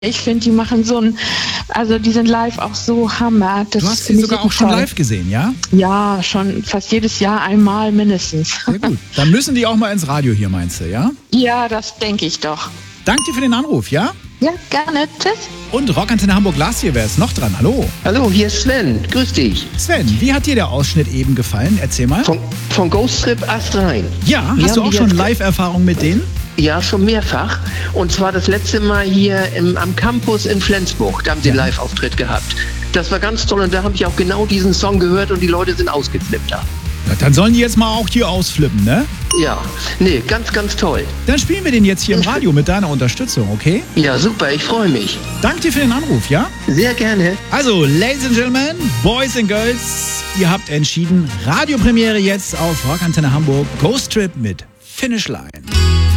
Ich finde, die machen also die sind live auch so Hammer. Du hast sie sogar auch schon live gesehen, ja? Ja, schon fast jedes Jahr einmal mindestens. Sehr gut. Dann müssen die auch mal ins Radio hier, meinst du, ja? Ja, das denke ich doch. Danke dir für den Anruf, ja? Ja, gerne. Tschüss. Und Rockantenne Hamburg Last hier, wer ist noch dran? Hallo. Hallo, hier ist Sven. Grüß dich. Sven, wie hat dir der Ausschnitt eben gefallen? Erzähl mal. Von Ghost Trip Astrein. Ja, hast du auch schon Live-Erfahrung mit denen? Ja, schon mehrfach. Und zwar das letzte Mal hier am Campus in Flensburg. Da haben sie einen Live-Auftritt gehabt. Das war ganz toll und da habe ich auch genau diesen Song gehört und die Leute sind ausgeflippt da. Na, dann sollen die jetzt mal auch hier ausflippen, ne? Ja, nee, ganz, ganz toll. Dann spielen wir den jetzt hier im Radio mit deiner Unterstützung, okay? Ja, super, ich freue mich. Danke dir für den Anruf, ja? Sehr gerne. Also, Ladies and Gentlemen, Boys and Girls, ihr habt entschieden. Radiopremiere jetzt auf Rockantenne Hamburg. Ghost Trip mit Finish Line.